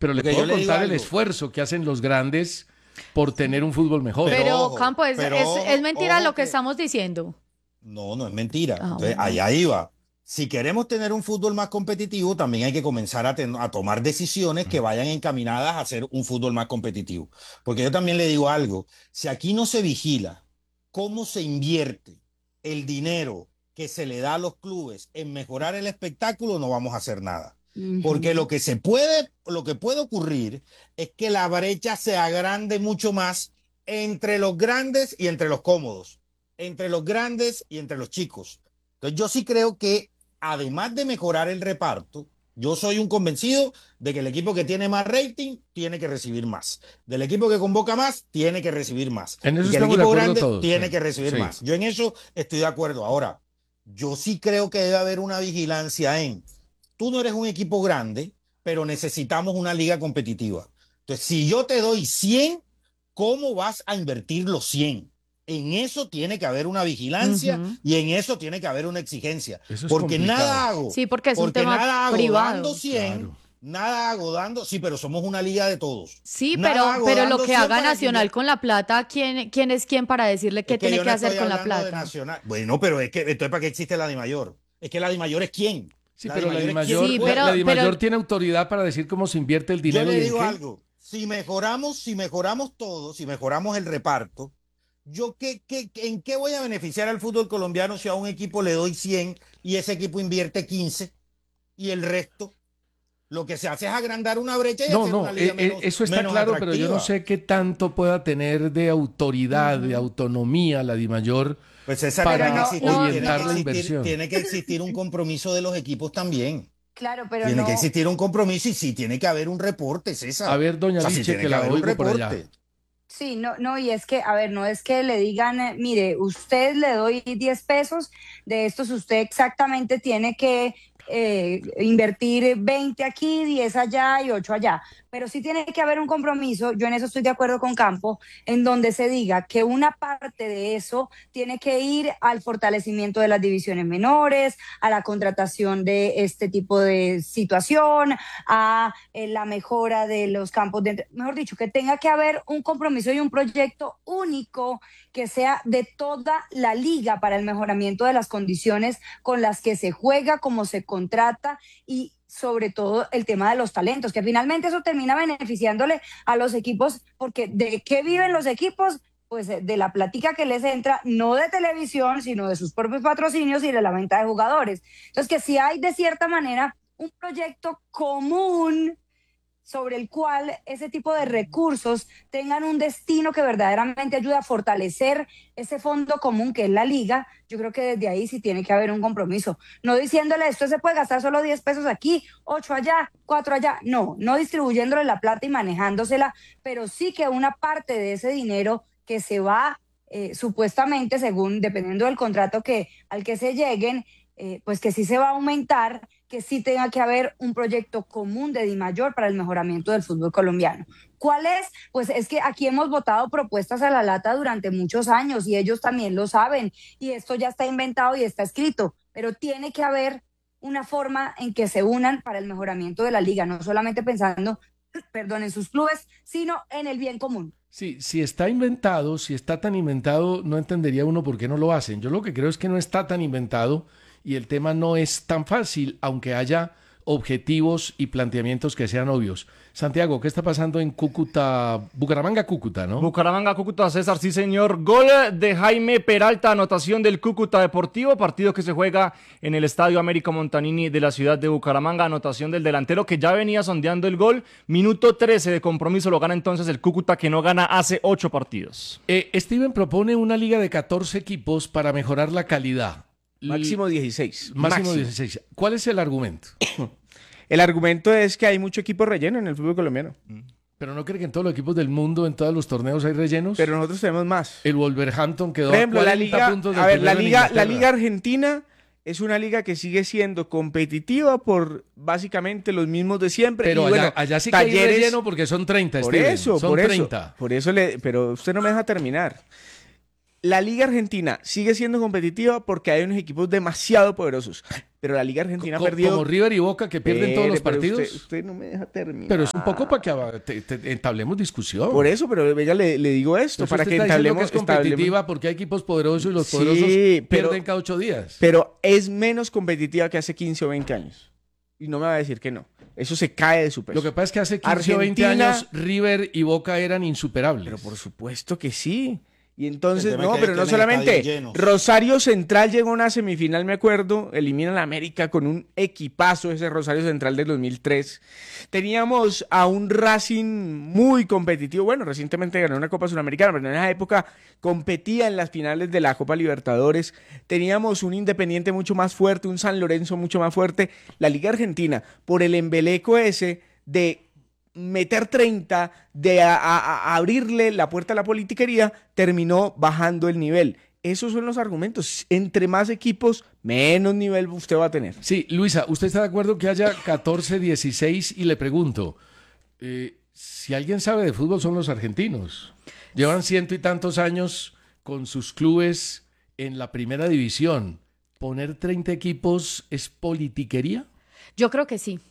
Pero le Porque puedo yo le digo contar el algo. esfuerzo que hacen los grandes por tener un fútbol mejor. Pero, ojo, Campo, es mentira ojo lo que que estamos diciendo. no es mentira. Ah, Entonces, bueno. allá iba. Si queremos tener un fútbol más competitivo, también hay que comenzar a tomar decisiones que vayan encaminadas a hacer un fútbol más competitivo. Porque yo también le digo algo, si aquí no se vigila cómo se invierte el dinero que se le da a los clubes en mejorar el espectáculo, no vamos a hacer nada. Porque lo que puede ocurrir es que la brecha se agrande mucho más entre los grandes y entre los cómodos, entre los grandes y entre los chicos. Entonces yo sí creo que además de mejorar el reparto, yo soy un convencido de que el equipo que tiene más rating tiene que recibir más. Del equipo que convoca más, tiene que recibir más. En eso Y que el estamos de equipo acuerdo grande todos. tiene Sí. que recibir Sí. más. Yo en eso estoy de acuerdo. Ahora, yo sí creo que debe haber una vigilancia en, tú no eres un equipo grande, pero necesitamos una liga competitiva. Entonces, si yo te doy 100, ¿cómo vas a invertir los 100? En eso tiene que haber una vigilancia y en eso tiene que haber una exigencia. Eso es Porque complicado. nada hago. Sí, porque es un Porque tema nada hago privado. dando 100, Claro. nada hago dando, sí, pero somos una liga de todos. Sí, Nada hago pero lo dando que 100 haga para que Nacional yo- con la plata, ¿quién es quién para decirle qué Es que tiene yo que no hacer estoy con la hablando de plata? Nacional. Bueno, pero es que entonces ¿para qué existe la DIMAYOR? Es que la DIMAYOR es quién. Sí, pero la DIMAYOR es DIMAYOR, Sí, quién puede. la DIMAYOR pero- tiene autoridad para decir cómo se invierte el Yo dinero le y en digo qué. algo, si mejoramos todo, si mejoramos el reparto, ¿en qué voy a beneficiar al fútbol colombiano si a un equipo le doy 100 y ese equipo invierte 15 y el resto? Lo que se hace es agrandar una brecha y No, hacer una no, liga eso está menos claro, pero yo no atractiva. sé qué tanto pueda tener de autoridad, de autonomía la DIMAYOR Pues esa Pero para orientar la no. inversión. tiene que existir un compromiso de los equipos también. Claro, pero Tiene no. que existir un compromiso y sí, tiene que haber un reporte, César. A ver, doña O sea, sí Liche, tiene que que la haber un oigo por allá. reporte. Sí, no, y es que, a ver, no es que le digan, mire, usted le doy 10 pesos, de estos usted exactamente tiene que invertir 20 aquí, 10 allá y 8 allá. Pero sí tiene que haber un compromiso, yo en eso estoy de acuerdo con Campo, en donde se diga que una parte de eso tiene que ir al fortalecimiento de las divisiones menores, a la contratación de este tipo de situación, a la mejora de los campos de, mejor dicho, que tenga que haber un compromiso y un proyecto único que sea de toda la liga para el mejoramiento de las condiciones con las que se juega, cómo se contrata y sobre todo el tema de los talentos, que finalmente eso termina beneficiándole a los equipos, porque ¿de qué viven los equipos? Pues de la plática que les entra, no de televisión, sino de sus propios patrocinios y de la venta de jugadores. Entonces, que si hay de cierta manera un proyecto común sobre el cual ese tipo de recursos tengan un destino que verdaderamente ayude a fortalecer ese fondo común que es la liga, yo creo que desde ahí sí tiene que haber un compromiso. No diciéndole esto se puede gastar solo 10 pesos aquí, 8 allá, 4 allá. No distribuyéndole la plata y manejándosela, pero sí que una parte de ese dinero que se va supuestamente, según dependiendo del contrato al que se lleguen, pues que sí se va a aumentar, que sí tenga que haber un proyecto común de DIMAYOR para el mejoramiento del fútbol colombiano. ¿Cuál es? Pues es que aquí hemos votado propuestas a la lata durante muchos años y ellos también lo saben y esto ya está inventado y está escrito, pero tiene que haber una forma en que se unan para el mejoramiento de la liga, no solamente pensando, perdón, en sus clubes, sino en el bien común. Sí, si está inventado, si está tan inventado, no entendería uno por qué no lo hacen. Yo lo que creo es que no está tan inventado y el tema no es tan fácil, aunque haya objetivos y planteamientos que sean obvios. Santiago, ¿qué está pasando en Cúcuta? Bucaramanga-Cúcuta, ¿no? Bucaramanga-Cúcuta, César, sí señor. Gol de Jaime Peralta, anotación del Cúcuta Deportivo, partido que se juega en el Estadio Américo Montanini de la ciudad de Bucaramanga, anotación del delantero que ya venía sondeando el gol. Minuto 13 de compromiso, lo gana entonces el Cúcuta que no gana hace 8 partidos. Steven propone una liga de 14 equipos para mejorar la calidad. Máximo 16. Máximo 16. ¿Cuál es el argumento? El argumento es que hay mucho equipo relleno en el fútbol colombiano. ¿Pero no cree que en todos los equipos del mundo, en todos los torneos hay rellenos? Pero nosotros tenemos más. El Wolverhampton quedó Por ejemplo, a la 40 liga, puntos a del ver, la primero en liga Inglaterra. argentina es una liga que sigue siendo competitiva por básicamente los mismos de siempre. Pero y allá, bueno, allá sí que hay Talleres, relleno porque son 30, por Steven. eso, son por 30. eso, pero usted no me deja terminar. La Liga Argentina sigue siendo competitiva porque hay unos equipos demasiado poderosos. Pero la Liga Argentina ha perdido. Como River y Boca que pierden todos los partidos. Usted no me deja terminar. Pero es un poco para que entablemos discusión. Por eso, pero venga, le digo esto, Entonces para usted que está diciendo entablemos. que es competitiva porque hay equipos poderosos y los poderosos pierden cada 8 días. Pero es menos competitiva que hace 15 o 20 años. Y no me va a decir que no. Eso se cae de su peso. Lo que pasa es que hace 15 o 20 años River y Boca eran insuperables. Pero por supuesto que sí. Y entonces, no, pero no solamente. Rosario Central llegó a una semifinal, me acuerdo, eliminan a América con un equipazo, ese Rosario Central del 2003. Teníamos a un Racing muy competitivo. Bueno, recientemente ganó una Copa Sudamericana, pero en esa época competía en las finales de la Copa Libertadores. Teníamos un Independiente mucho más fuerte, un San Lorenzo mucho más fuerte. La Liga Argentina, por el embeleco ese de meter 30, de abrirle la puerta a la politiquería, terminó bajando el nivel. Esos son los argumentos. Entre más equipos, menos nivel usted va a tener. Sí, Luisa, ¿usted está de acuerdo que haya 14, 16? Y le pregunto, si alguien sabe de fútbol son los argentinos. Llevan 100 y tantos años con sus clubes en la primera división. ¿Poner 30 equipos es politiquería? Yo creo que sí.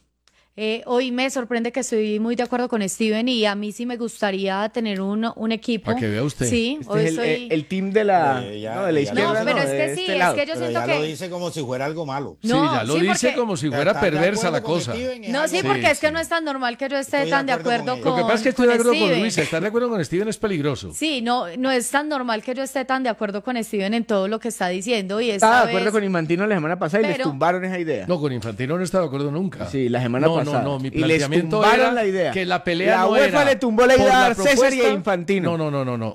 Hoy me sorprende que estoy muy de acuerdo con Steven y a mí sí me gustaría tener un equipo. Para que vea usted. Sí, hoy es el team de la, de la izquierda. No, pero es que sí, es que yo Pero siento ya que lo dice como si fuera algo malo. Sí, ya lo dice porque como si fuera perversa la cosa. No, sí, porque es que no es tan normal que yo esté tan de acuerdo con Lo que pasa es que estoy de acuerdo con Steven. Luisa. Estar de acuerdo con Steven es peligroso. Sí, no es tan normal que yo esté tan de acuerdo con Steven en todo lo que está diciendo. Y Estaba de acuerdo con Infantino la semana pasada y les Pero- tumbaron esa idea. No, con Infantino no he estado de acuerdo nunca. Sí, la semana pasada. No, mi Y les planteamiento tumbaron era la idea. que la pelea La no UEFA era le tumbó la por idea a César y a propuesta. Infantino. No.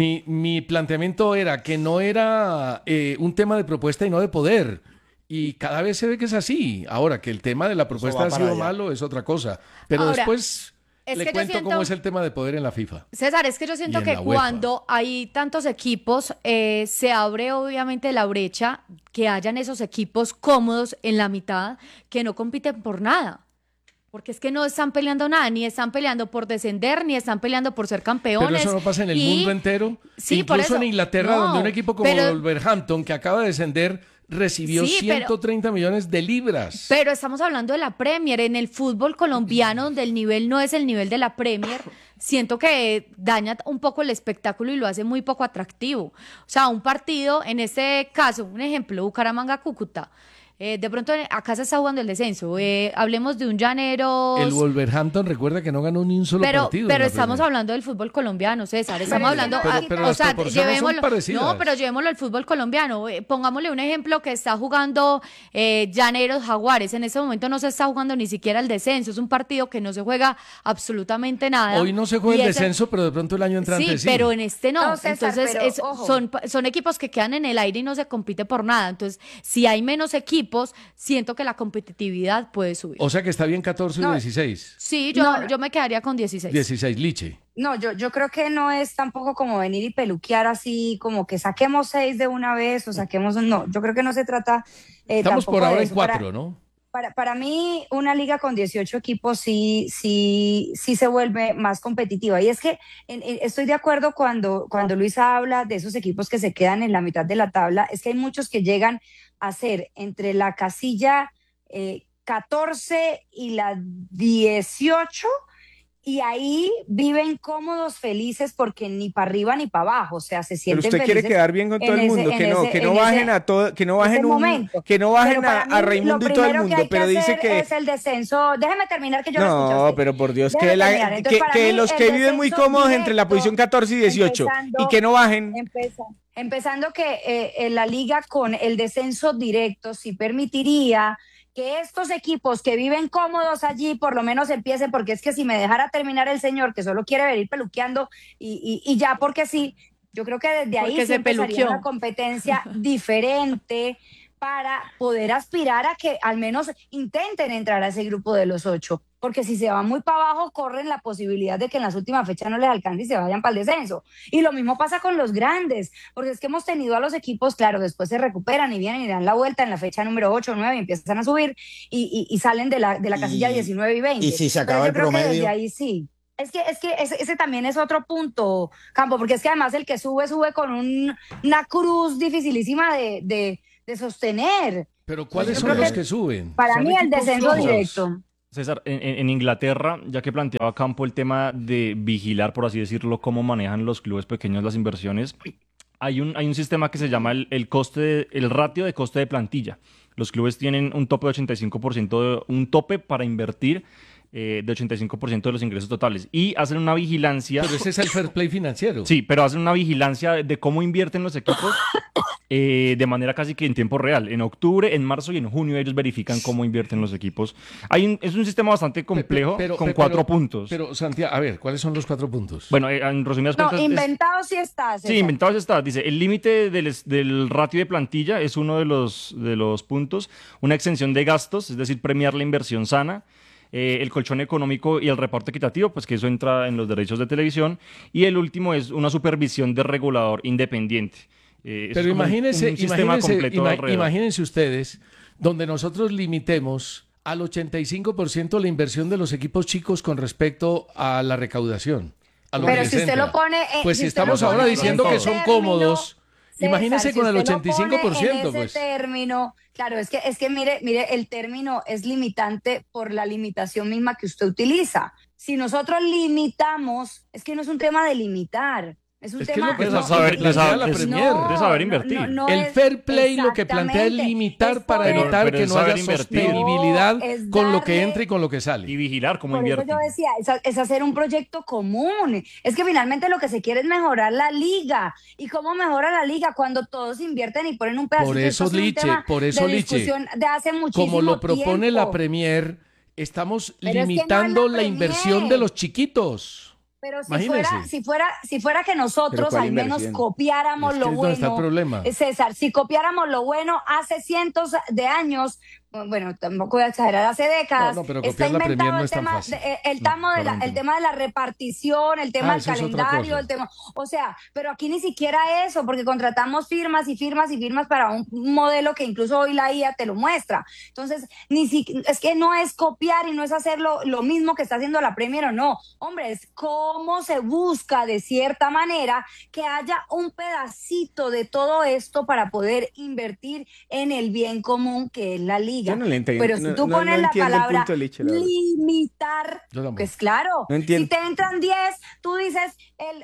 Mi planteamiento era que no era un tema de propuesta y no de poder. Y cada vez se ve que es así. Ahora, que el tema de la propuesta va ha para sido allá. malo es otra cosa. Pero Ahora, después es le que yo cuento siento- cómo es el tema de poder en la FIFA. César, es que yo siento Y en que la UEFA. cuando hay tantos equipos, se abre obviamente la brecha que hayan esos equipos cómodos en la mitad que no compiten por nada. Porque es que no están peleando nada, ni están peleando por descender, ni están peleando por ser campeones. Pero eso no pasa en el Y- mundo entero. Sí, por Incluso eso. en Inglaterra, No, donde un equipo como pero- Wolverhampton, que acaba de descender, recibió Sí, pero- 130 millones de libras. Pero estamos hablando de la Premier, en el fútbol colombiano, donde el nivel no es el nivel de la Premier, siento que daña un poco el espectáculo y lo hace muy poco atractivo. O sea, un partido, en este caso, un ejemplo, Bucaramanga-Cúcuta. De pronto acá se está jugando el descenso. Hablemos de un Llaneros. El Wolverhampton recuerda que no ganó ni un solo partido. Pero en la estamos Premier. hablando del fútbol colombiano, César. Estamos Pero- hablando, pero o las sea, proporciones son parecidas. no, pero llevémoslo al fútbol colombiano. Pongámosle un ejemplo que está jugando Llaneros Jaguares. En este momento no se está jugando ni siquiera el descenso. Es un partido que no se juega absolutamente nada. Hoy no se juega Y el ese- descenso, pero de pronto el año entrante sí. Sí, pero en este no. No, César, Entonces, pero ojo. son equipos que quedan en el aire y no se compite por nada. Entonces, si hay menos equipos, siento que la competitividad puede subir. O sea que está bien 14 No. o 16. Sí, No. yo me quedaría con 16. 16, Liche. No, yo creo que no es tampoco como venir y peluquear así, como que saquemos 6 de una vez o saquemos no, yo creo que no se trata Estamos tampoco por de ahora en eso. 4, ¿no? Para mí, una liga con 18 equipos sí se vuelve más competitiva. Y es que estoy de acuerdo cuando Luisa habla de esos equipos que se quedan en la mitad de la tabla, es que hay muchos que llegan a ser entre la casilla 14 y la 18, y ahí viven cómodos, felices, porque ni para arriba ni para abajo, o sea, se Pero sienten usted quiere felices quedar bien con todo en el mundo, ese- que en no, ese- que no en bajen ese- a todo, que no bajen ese momento. que no bajen Pero para a mí, Raimundo lo y todo el primero mundo, que hay pero que dice hacer que es el descenso. Déjeme terminar que yo lo escuché a no, usted. pero por Dios, Déjeme terminar. Entonces, para que mí, los el que viven muy descenso cómodos entre la directo, posición 14 y 18 y que no bajen. Empezando que la liga con el descenso directo sí permitiría que estos equipos que viven cómodos allí por lo menos empiecen, porque es que si me dejara terminar el señor que solo quiere venir peluqueando y ya porque sí, yo creo que desde ahí Porque sí se empezaría peluqueó. una competencia diferente para poder aspirar a que al menos intenten entrar a ese grupo de los 8, porque si se van muy para abajo corren la posibilidad de que en las últimas fechas no les alcance y se vayan para el descenso. Y lo mismo pasa con los grandes, porque es que hemos tenido a los equipos, claro, después se recuperan y vienen y dan la vuelta en la fecha número 8 o 9 y empiezan a subir y salen de la casilla 19 y 20. y si se Pero acaba yo el creo que promedio. desde ahí sí. ese también es otro punto, Campo, porque es que además el que sube con una cruz dificilísima de sostener. Pero Pues ¿cuáles yo son creo los que que suben? para Son mí el equipos descenso flojos. directo. César, en Inglaterra, ya que planteaba Campo el tema de vigilar, por así decirlo, cómo manejan los clubes pequeños las inversiones, hay un sistema que se llama el ratio de coste de plantilla. Los clubes tienen un tope de 85%, un tope para invertir de 85% de los ingresos totales y hacen una vigilancia. Pero ese es el fair play financiero. Sí, pero hacen una vigilancia de cómo invierten los equipos de manera casi que en tiempo real. En octubre, en marzo y en junio ellos verifican cómo invierten los equipos. Es un sistema bastante complejo con 4 puntos. Pero, Santiago, a ver, ¿cuáles son los 4 puntos? Bueno, en resumidas No, cuentas... inventado sí está. Sí, inventados está. Dice, el límite del ratio de plantilla es uno de los puntos. Una exención de gastos, es decir, premiar la inversión sana. El colchón económico y el reparto equitativo, pues que eso entra en los derechos de televisión. Y el último es una supervisión de regulador independiente. Pero imagínense, un sistema completo alrededor. imagínense ustedes, donde nosotros limitemos al 85% la inversión de los equipos chicos con respecto a la recaudación. A lo Pero que si les usted entra. lo pone... Pues si usted estamos lo pone ahora en diciendo ese que son término, cómodos, César, imagínense si con el usted lo pone 85%, en ese pues. término, claro, es que mire, el término es limitante por la limitación misma que usted utiliza. Si nosotros limitamos, es que no es un tema de limitar, es un Es que tema es lo que de saber- de saber- la de Premier. saber invertir. El fair play lo que plantea es limitar para evitar pero que es no haya saber invertir. sostenibilidad No, es con lo que darle- entra y con lo que Y sale. vigilar cómo Por eso invierten. yo decía, es hacer un proyecto común. Es que finalmente lo que se quiere es mejorar la liga. ¿Y cómo mejora la liga? Cuando todos invierten y ponen un pedacito. Por eso, Esto ha sido un Liche, tema por eso, de Liche, discusión de hace muchísimo Como lo propone la tiempo. Premier, estamos Pero es que no es limitando la la inversión Premier. de los chiquitos. Pero Imagínese. si fuera que Pero nosotros ¿cuál al menos inversión? copiáramos Es que lo es donde está el bueno, problema. César, si copiáramos lo bueno hace cientos de años, bueno, tampoco voy a exagerar, hace décadas, No, pero está copiar la Premier inventado no el es tan tema, fácil. el tema de la repartición, el tema del eso es otra calendario, cosa. el tema, o sea, pero aquí ni siquiera eso, porque contratamos firmas y firmas y firmas para un modelo que incluso hoy la IA te lo muestra. Entonces, es que no es copiar y no es hacer lo mismo que está haciendo la Premier o no. Hombre, es cómo se busca de cierta manera que haya un pedacito de todo esto para poder invertir en el bien común que es la liga. Yo no le entiendo, Pero si no- tú no- pones no la entiendo el palabra punto de Liche, la verdad. limitar, Yo tampoco. pues claro, No entiendo. si te entran 10, tú dices el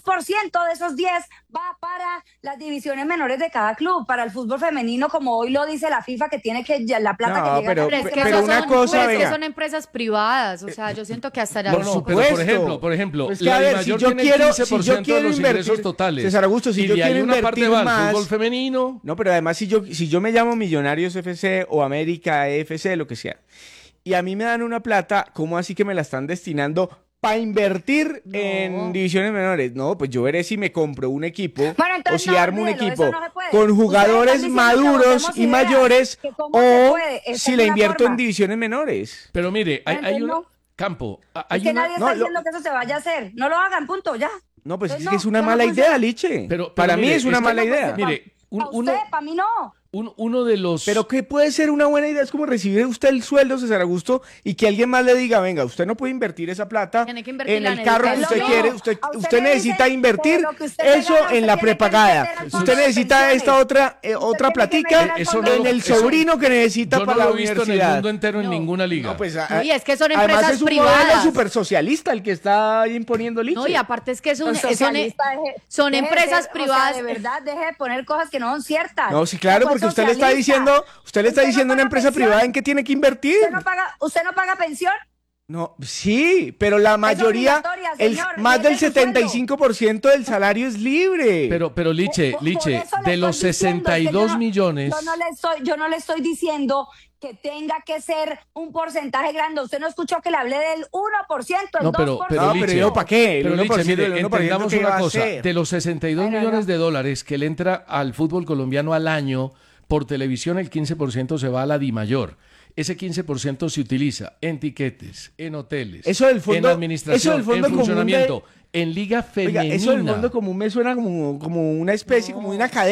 2% de esos 10 va para las divisiones menores de cada club, para el fútbol femenino, como hoy lo dice la FIFA, que tiene que la plata No, que llega pero- Pero es que, pero esas una son, cosa, pero es que venga. son empresas privadas, o sea, yo siento que hasta allá Por No, tampoco pero es- supuesto. por ejemplo, Pues que, la a ver, DIMAYOR si yo tiene el quiero- 15% si yo de quiero los ingresos invertir- totales. César Augusto, si y yo de ahí quiero una parte invertir va al más- fútbol femenino. No, pero además si yo me llamo Millonarios FC o América FC, lo que sea, y a mí me dan una plata, ¿cómo así que me la están destinando para invertir No. en divisiones menores? No, pues yo veré si me compro un equipo Bueno, o entonces si no, armo un olvídelo, equipo eso no se puede. con Ustedes jugadores están diciendo que maduros votemos y ideas, mayores que cómo se o puede. Esa si es la una invierto forma. en divisiones menores. Pero mire, hay Entonces, una... no. Campo, Es hay que una... nadie no, está lo- diciendo que eso se vaya a hacer. No lo hagan, punto, ya. No, pues Entonces, es que es una no mala funciona. idea, Liche. Pero Para mí mire, es una es que mala no, idea. Mire, Para usted, para mí no. uno de los... Pero que puede ser una buena idea, es como recibir usted el sueldo, César Augusto, y que alguien más le diga, venga, usted no puede invertir esa plata Tiene que en invertirla el en carro que educación. usted Es lo quiere, mismo. A usted le necesita dicen, invertir pero lo que usted se eso gana, en la usted tiene que prepagada. meter al fondo Usted de necesita pensiones. esta otra Usted otra tiene que meter platica al Eso fondo no- en de el eso- sobrino que necesita Yo no para la lo he visto en el universidad. mundo entero en No. ninguna liga. No, pues, No, y es que son además empresas es un privadas. modelo súper socialista el que está imponiendo Liche. No, y aparte es que Los son socialistas, son deje de empresas ser, privadas. O sea, de verdad, deje de poner cosas que no son ciertas. No, sí, claro, Pues porque usted le está socialista. diciendo, usted le está ¿Usted no diciendo a una paga empresa pensión? privada en qué tiene que invertir. ¿Usted no paga pensión? No, sí, pero la mayoría, obligatoria, el, señor, más del ese es su sueldo. 75% del salario es libre. Pero Liche, Por Liche, eso le de los estoy diciendo, es que 62 millones... yo no le estoy diciendo que tenga que ser un porcentaje grande. Usted no escuchó que le hablé del 1%, el No, pero- 2%. pero no, pero Liche, yo, ¿para qué? El Pero 1%, Liche, mire, el 1% entendamos ¿qué una va a cosa. hacer? De los 62 Bueno, millones no. de dólares que le entra al fútbol colombiano al año, por televisión el 15% se va a la DIMAYOR. Ese 15% se utiliza en tiquetes, en hoteles, Eso del fondo- en administración, eso del fondo en común funcionamiento, en liga Oiga, femenina. eso del fondo común me suena como una especie, como de una cadena.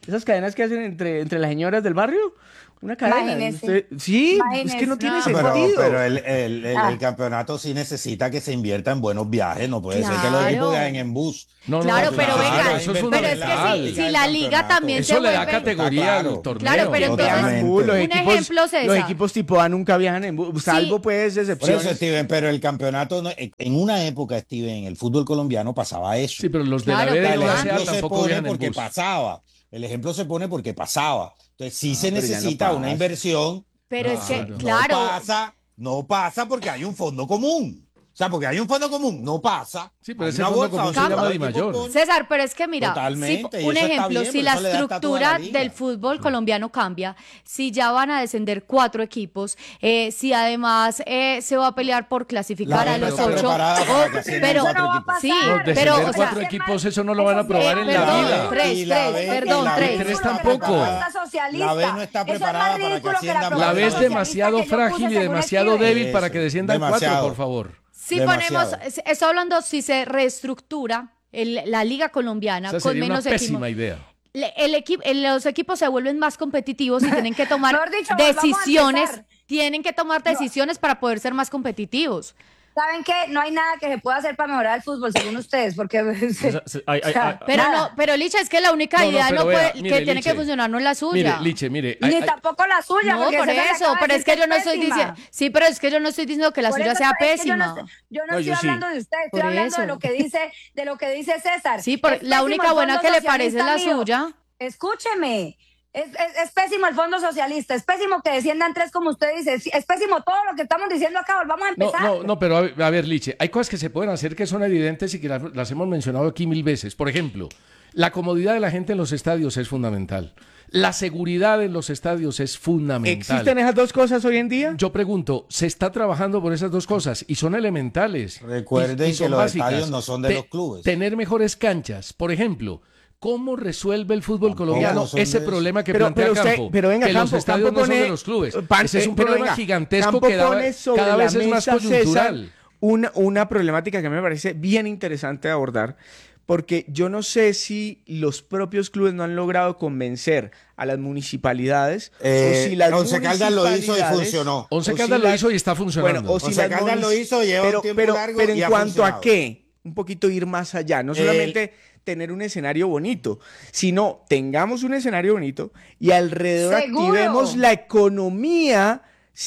Esas cadenas que hacen entre las señoras del barrio. Una cadena. Imagínese. Sí, Imagínese. es que no tiene No. sentido. Pero el campeonato sí necesita que se invierta en buenos viajes. No puede ser que los Claro. equipos viajen en bus. No, Claro, no, pero claro, venga, eso es pero es que fundamental. si la liga también Eso se le da vuelve... categoría Claro. al torneo. Claro, pero entonces, Totalmente. Los un equipos, ejemplo, César. los equipos tipo A nunca viajan en bus, salvo pues Por excepciones. eso, Steven, pero el campeonato, en una época, Steven, en el fútbol colombiano pasaba eso. Sí, pero los de Claro, la B de pero la El CA ejemplo se tampoco pone viajan en porque bus. pasaba. El ejemplo se pone porque pasaba. Entonces sí se pero ya no necesita una pasa. inversión. Pero es que, Claro. claro, No pasa porque hay un fondo común. O sea, porque hay un fondo común, no pasa. Sí, pero Hay ese una fondo bolsa común donde se todos llama los equipos Dimayor. ponen. César, pero es que mira, Totalmente, y un eso está ejemplo, bien, si pero la eso le da estatus a la estructura liga. del fútbol colombiano cambia, si ya van a descender 4 equipos, si además se va a pelear por clasificar La a B no los está 8, preparada para que asciendan pero 4 no va a equipos. sí, pasar. No, pero descender o sea, 4 equipos, eso no lo van a probar en la perdón, vida. tres, Y la tres, B- perdón, y la B tres. no Tres está tampoco. preparada. Socialista. La B no está Eso es más preparada para que ridículo que la asciendan La B es propuesta demasiado socialista que yo frágil y puse según demasiado Steven. débil para que Eso, desciendan 4, demasiado. por favor. Si Demasiado. ponemos, estoy hablando si se reestructura la liga colombiana Esa con sería una menos pésima equipos. idea. Los equipos se vuelven más competitivos y tienen que tomar Mejor dicho, volvamos a decisiones, empezar. tienen que tomar decisiones para poder ser más competitivos. ¿Saben qué? No hay nada que se pueda hacer para mejorar el fútbol, según ustedes, porque... Pero nada. pero Licha, es que la única No, no, idea pero vea, que mire, tiene que Liche. funcionar no es la Mire, suya. Liche, mire. Ni tampoco la suya, No, porque por César le eso, acaba de pero es decir que yo no estoy pésima. diciendo, sí, pero es que yo no estoy diciendo que la Por suya eso sea es que pésima. yo no No, estoy yo sí. hablando de usted, estoy Por hablando eso. de lo que dice César. Sí, Es la pésimo única el buena fondo que le parece es la socialista mío. suya. Escúcheme. Es pésimo el fondo socialista, es pésimo que desciendan 3 como usted dice, es pésimo todo lo que estamos diciendo acá, volvamos a empezar. No, pero a ver, Liche, hay cosas que se pueden hacer que son evidentes y que las hemos mencionado aquí 1000 veces. Por ejemplo, la comodidad de la gente en los estadios es fundamental. La seguridad en los estadios es fundamental. ¿Existen esas dos cosas hoy en día? Yo pregunto, ¿se está trabajando por esas dos cosas? Y son elementales. Recuerden Y son que los básicas. estadios no son de los clubes. Tener mejores canchas. Por ejemplo, ¿cómo resuelve el fútbol Tampoco colombiano son ese de- problema que Pero plantea usted- Campo? pero venga, que Campo, los estadios Campo no son pone- de los clubes. Pan- Ese es un pero problema venga, gigantesco Campo que pone sobre cada la vez es más mesa, coyuntural. César, una problemática que me parece bien interesante de abordar, porque yo no sé si los propios clubes no han logrado convencer a las municipalidades o si las Once Caldas lo hizo y municipalidades- funcionó. Once o si Caldas lo las- hizo y está funcionando. Bueno, o si Once las Caldas lo hizo, lleva un tiempo largo pero y en ha cuanto a funcionado. qué, un poquito ir más allá, no solamente tener un escenario bonito, sino tengamos un escenario bonito y alrededor ¡Seguro! activemos la economía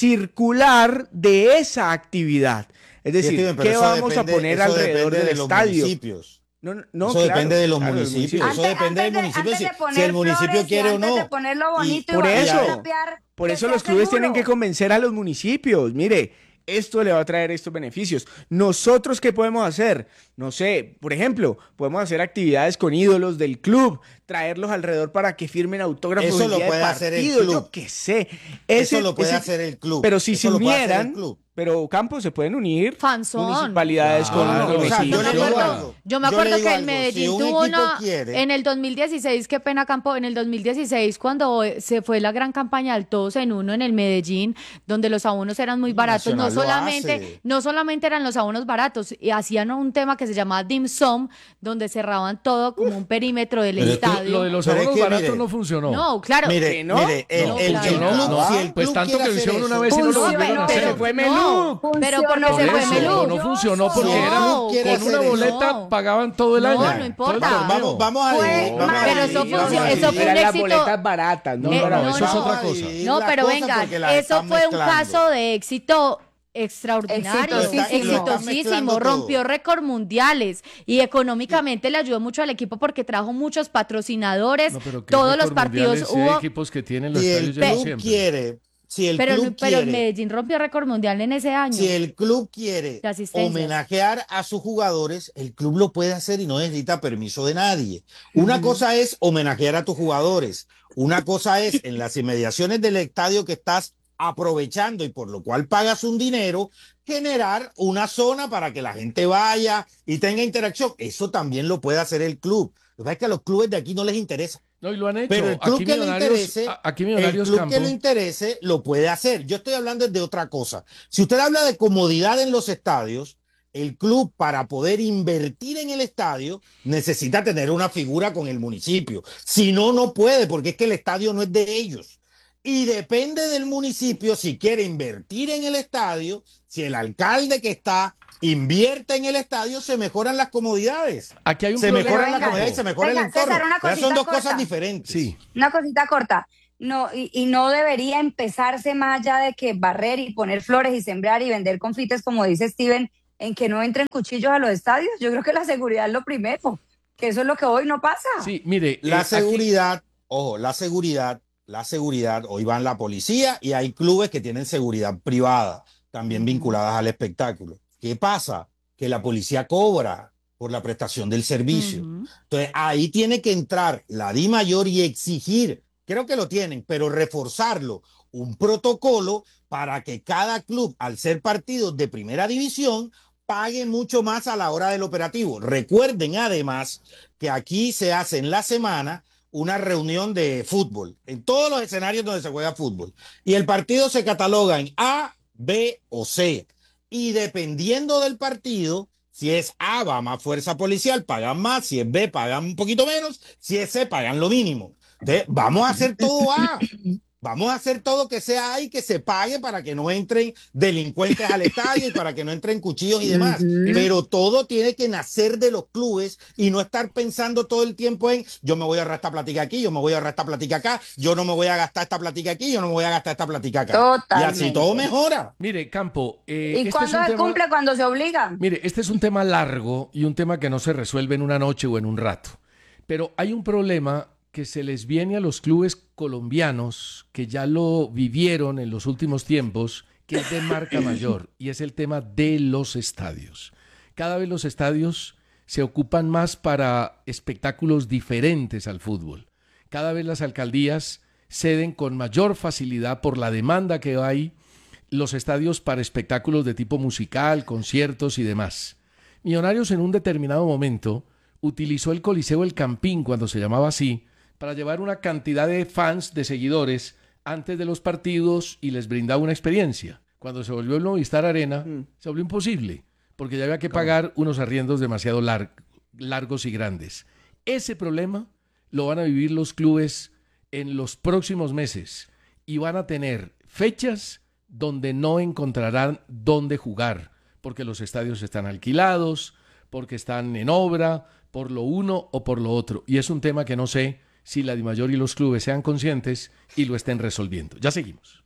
circular de esa actividad. Es Sí, decir, Steven, pero ¿qué eso vamos depende- a poner eso alrededor depende del de los estadio? municipios. No, Eso claro, depende de los claro, municipios. Eso Antes- depende del antes de- municipio. antes de Si poner el municipio flores y quiere o antes de no. ponerlo bonito y por volver a eso, tapear, por que eso sea los clubes seguro. tienen que convencer a los municipios. Mire, esto le va a traer estos beneficios. ¿Nosotros qué podemos hacer? No sé, por ejemplo, podemos hacer actividades con ídolos del club, traerlos alrededor para que firmen autógrafos Eso el lo día de puede hacer el partido, club. yo qué sé. Eso lo puede hacer el club. Pero si Eso se lo puede hacer el unieran, club. pero Campos se pueden unir Fanzón. municipalidades Claro, con o sea, vecinos. yo le digo algo. Yo me Yo le acuerdo digo que el algo, Medellín si un tuvo equipo una quiere- en el 2016, qué pena Campo, en el 2016 cuando se fue la gran campaña del Todos en Uno en el Medellín, donde los abonos eran muy baratos, Nacional lo hace. no solamente eran los abonos baratos, y hacían un tema que se llamaba Dim Sum, donde cerraban todo como un perímetro del Pero es que estadio. Lo de los Pero es abonos que, baratos mire, no funcionó. No, claro. Mire, ¿no? mire, el, No, el- claro. el club, No, si el pues club tanto quiere que lo hacer hicieron una eso- vez y no lo Funcionó, volvieron a hacer. Pero fue Melú. No, pero porque Por se fue eso, Melú. no funcionó porque Si el era club quiere con una hacer eso- boleta No. pagaban todo el No, año. no Todo el importa. torneo. Vamos a Fue dividir, vamos a Pero dividir, eso vamos a funciona- dividir. eso fue un Eran las éxito. boletas baratas, no, No, baratas. eso es no. otra cosa. No, Las pero cosas venga, porque las eso están fue un mezclando. caso de éxito extraordinario, Exitosísimo. exitosísimo, mezclando rompió todo. récord mundiales y económicamente le ayudó mucho al equipo porque trajo muchos patrocinadores, No, pero ¿qué todos los récord partidos mundiales? Sí hay hubo, equipos que tienen los Si estadios el llenos club siempre. quiere, si el pero club el quiere, Medellín rompió récord mundial en ese año. si el club quiere De asistencias. homenajear a sus jugadores, el club lo puede hacer y no necesita permiso de nadie. Una cosa es homenajear a tus jugadores, una cosa es en las inmediaciones del estadio que estás aprovechando y por lo cual pagas un dinero, generar una zona para que la gente vaya y tenga interacción. Eso también lo puede hacer el club. Lo que pasa es que a los clubes de aquí no les interesa. No, y lo han hecho. Pero el club Aquí que le Millonarios, interese, aquí el Millonarios club Campo. que le interese lo puede hacer. Yo estoy hablando de otra cosa. Si usted habla de comodidad en los estadios, el club, para poder invertir en el estadio, necesita tener una figura con el municipio. Si no, no puede, porque es que el estadio no es de ellos. Y depende del municipio si quiere invertir en el estadio. Si el alcalde que está invierte en el estadio, se mejoran las comodidades. Aquí hay un se problema. mejoran las comodidades y se mejora el entorno. César, una Son dos corta. cosas diferentes. Sí. Una cosita corta. No, y no debería empezarse más allá de que barrer y poner flores y sembrar y vender confites, como dice Steven, en que no entren cuchillos a los estadios. Yo creo que la seguridad es lo primero, que eso es lo que hoy no pasa. Sí, mire, La aquí- seguridad, ojo, la seguridad, hoy van la policía y hay clubes que tienen seguridad privada, también vinculadas al espectáculo. ¿Qué pasa? Que la policía cobra por la prestación del servicio. Entonces, ahí tiene que entrar la DIMAYOR y exigir, creo que lo tienen, pero reforzarlo, un protocolo para que cada club, al ser partidos de primera división, pague mucho más a la hora del operativo. Recuerden además que aquí se hace en la semana una reunión de fútbol, en todos los escenarios donde se juega fútbol. Y el partido se cataloga en A, B o C. Y dependiendo del partido, si es A, va más fuerza policial, pagan más. Si es B, pagan un poquito menos. Si es C, pagan lo mínimo. Entonces, vamos a hacer todo A. Vamos a hacer todo que sea A y que se pague para que no entren delincuentes al estadio y para que no entren cuchillos y demás. Pero todo tiene que nacer de los clubes y no estar pensando todo el tiempo en yo me voy a ahorrar esta platica aquí, yo me voy a ahorrar esta platica acá, yo no me voy a gastar esta platica aquí, yo no me voy a gastar esta platica acá. Totalmente. Y así todo mejora. Mire, Campo. ¿Y este cuándo es un se tema- cumple? Cuando se obliga. Mire, este es un tema largo y un tema que no se resuelve en una noche o en un rato. Pero hay un problema que se les viene a los clubes colombianos que ya lo vivieron en los últimos tiempos, que es de marca mayor, y es el tema de los estadios. Cada vez los estadios se ocupan más para espectáculos diferentes al fútbol. Cada vez las alcaldías ceden con mayor facilidad por la demanda que hay los estadios para espectáculos de tipo musical, conciertos y demás. Millonarios en un determinado momento utilizó el Coliseo El Campín, cuando se llamaba así, para llevar una cantidad de fans, de seguidores, antes de los partidos y les brindaba una experiencia. Cuando se volvió el Movistar Arena, se volvió imposible, porque ya había que pagar unos arriendos demasiado largos y grandes. Ese problema lo van a vivir los clubes en los próximos meses y van a tener fechas donde no encontrarán dónde jugar, porque los estadios están alquilados, porque están en obra, por lo uno o por lo otro. Y es un tema que no sé si la DIMAYOR y los clubes sean conscientes y lo estén resolviendo. Ya seguimos.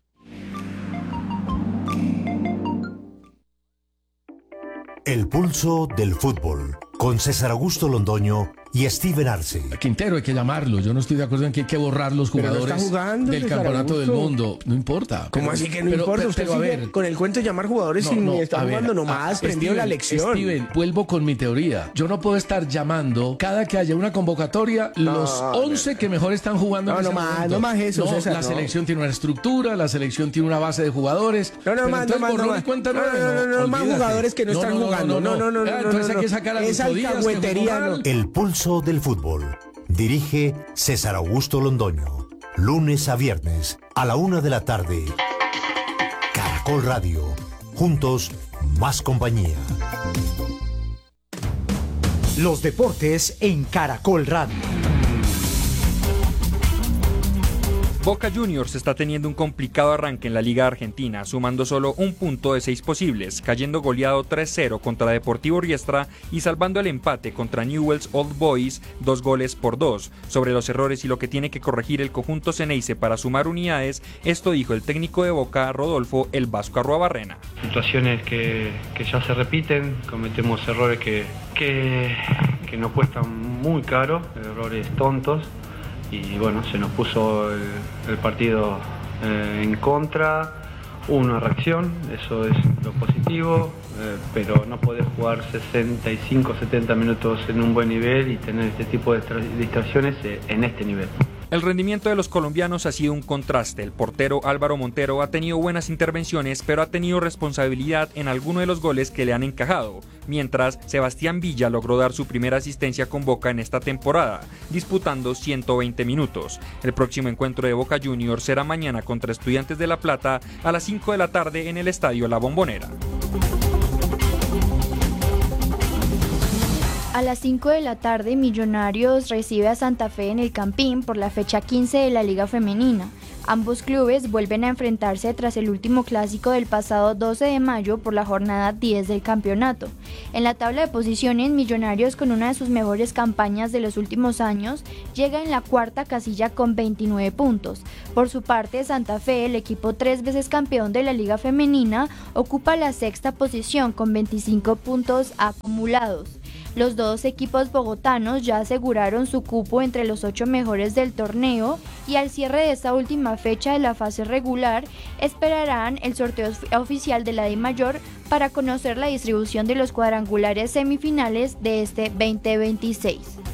El pulso del fútbol, con César Augusto Londoño y Steven Arce. Quintero hay que llamarlo. Yo no estoy de acuerdo en que hay que borrar los Pero no está jugadores jugando, del César campeonato del Augusto. mundo. No importa. ¿Cómo así que no importa? Usted pero a sigue ver, con el cuento de llamar jugadores y ni está a ver, jugando nomás, prendió Steven, la lección. Steven, vuelvo con mi teoría. Yo no puedo estar llamando cada que haya una convocatoria los 11 que mejor están jugando. No, en ese no más, momento. no más eso, César, La no. selección tiene una estructura, la selección tiene una base de jugadores. No, pero más, entonces no más, borrón no y más. cuenta No, nueva, no, más olvídate. jugadores que no están jugando. No. Entonces hay que sacar a Es Lucho Díaz, que alcahuetería, jugó no. mal. El pulso del fútbol. Dirige César Augusto Londoño. Lunes a viernes a la 1 de la tarde. Caracol Radio. Juntos, más compañía. Los deportes en Caracol Radio. Boca Juniors está teniendo un complicado arranque en la Liga Argentina, sumando solo un punto de 6 posibles, cayendo goleado 3-0 contra Deportivo Riestra y salvando el empate contra Newell's Old Boys 2-2. Sobre los errores y lo que tiene que corregir el conjunto Ceneice para sumar unidades, esto dijo el técnico de Boca, Rodolfo El Vasco Arruabarrena. Situaciones que ya se repiten, cometemos errores que nos cuestan muy caro, errores tontos. Y bueno, se nos puso el partido en contra, una reacción, eso es lo positivo, pero no podés jugar 65, 70 minutos en un buen nivel y tener este tipo de distracciones en este nivel. El rendimiento de los colombianos ha sido un contraste. El portero Álvaro Montero ha tenido buenas intervenciones, pero ha tenido responsabilidad en alguno de los goles que le han encajado, mientras Sebastián Villa logró dar su primera asistencia con Boca en esta temporada, disputando 120 minutos. El próximo encuentro de Boca Juniors será mañana contra Estudiantes de La Plata a las 5 de la tarde en el Estadio La Bombonera. A las 5 de la tarde, Millonarios recibe a Santa Fe en el Campín por la fecha 15 de la Liga Femenina. Ambos clubes vuelven a enfrentarse tras el último clásico del pasado 12 de mayo por la jornada 10 del campeonato. En la tabla de posiciones, Millonarios, con una de sus mejores campañas de los últimos años, llega en la cuarta casilla con 29 puntos. Por su parte, Santa Fe, el equipo 3 veces campeón de la Liga Femenina, ocupa la sexta posición con 25 puntos acumulados. Los dos equipos bogotanos ya aseguraron su cupo entre los 8 mejores del torneo y al cierre de esta última fecha de la fase regular esperarán el sorteo oficial de la DIMAYOR para conocer la distribución de los cuadrangulares semifinales de este 2026.